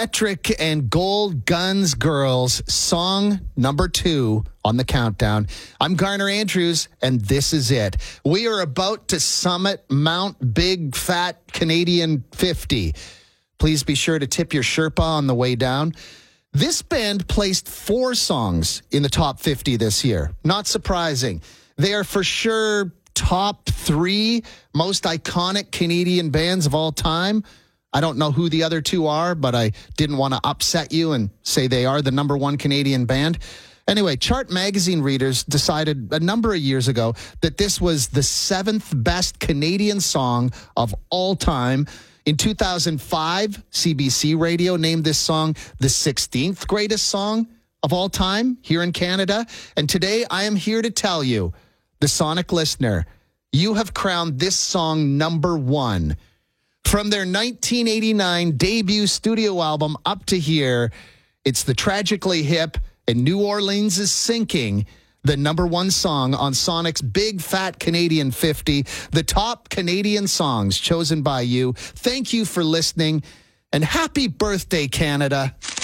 Metric and Gold Guns Girls, song number 2 on the countdown. I'm Garner Andrews, and this is it. We are about to summit Mount Big Fat Canadian 50. Please be sure to tip your Sherpa on the way down. This band placed 4 songs in the top 50 this year. Not surprising. They are for sure top 3 most iconic Canadian bands of all time. I don't know who the other 2 are, but I didn't want to upset you and say they are the number 1 Canadian band. Anyway, Chart Magazine readers decided a number of years ago that this was the 7th best Canadian song of all time. In 2005, CBC Radio named this song the 16th greatest song of all time here in Canada. And today I am here to tell you, the Sonic listener, you have crowned this song number 1. From their 1989 debut studio album up to here, it's the Tragically Hip and New Orleans is Sinking, the number 1 song on Sonic's Big Fat Canadian 50, the top Canadian songs chosen by you. Thank you for listening, and happy birthday, Canada.